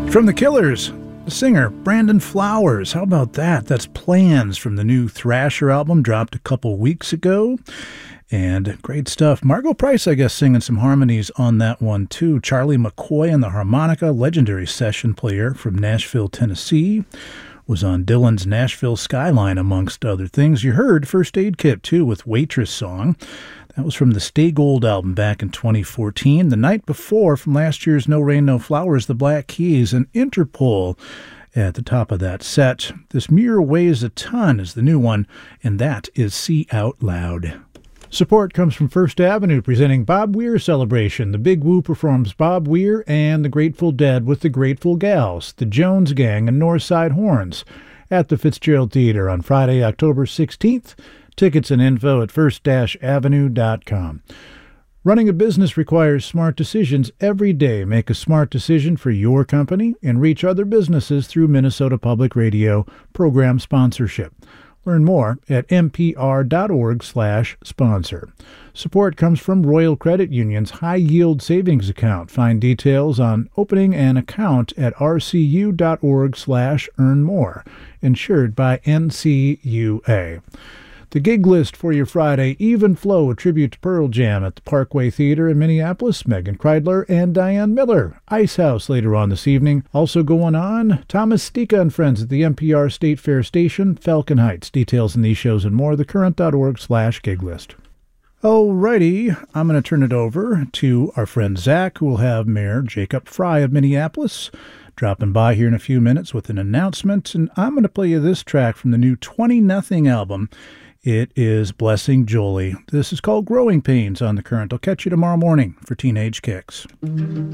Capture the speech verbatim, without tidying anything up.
From The Killers, the singer Brandon Flowers. How about that? That's Plans from the new Thrasher album, dropped a couple weeks ago. And great stuff. Margo Price, I guess, singing some harmonies on that one, too. Charlie McCoy on the harmonica, legendary session player from Nashville, Tennessee. Was on Dylan's Nashville Skyline, amongst other things. You heard First Aid Kit, too, with Waitress Song. That was from the Stay Gold album back in twenty fourteen. The night before, from last year's No Rain, No Flowers, the Black Keys and Interpol at the top of that set. This Mirror Weighs a Ton is the new one, and that is See Out Loud. Support comes from First Avenue, presenting Bob Weir Celebration. The Big Woo performs Bob Weir and the Grateful Dead with the Grateful Gals, the Jones Gang, and Northside Horns at the Fitzgerald Theater on Friday, October sixteenth. Tickets and info at first avenue dot com. Running a business requires smart decisions every day. Make a smart decision for your company and reach other businesses through Minnesota Public Radio program sponsorship. Learn more at m p r dot org slash sponsor. Support comes from Royal Credit Union's High Yield Savings Account. Find details on opening an account at r c u dot org slash earn more. Insured by N C U A. The gig list for your Friday: Even Flow, a tribute to Pearl Jam at the Parkway Theater in Minneapolis, Megan Kreidler and Diane Miller. Ice House later on this evening. Also going on, Thomas Stika and Friends at the N P R State Fair Station, Falcon Heights. Details in these shows and more, thecurrent dot org slash gig list. Alrighty, I'm going to turn it over to our friend Zach, who will have Mayor Jacob Fry of Minneapolis dropping by here in a few minutes with an announcement, and I'm going to play you this track from the new twenty nothing album. It is Blessing Jolie. This is called Growing Pains on The Current. I'll catch you tomorrow morning for Teenage Kicks.